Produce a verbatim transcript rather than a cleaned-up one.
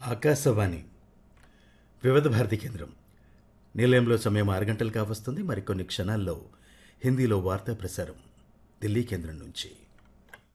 ఆకాశవాణి వివిధ భారతి కేంద్రం నిలయంలో సమయం ఆరు గంటలు కావస్తుంది. మరికొన్ని క్షణాల్లో హిందీలో వార్తా ప్రసారం ఢిల్లీ కేంద్రం నుంచి.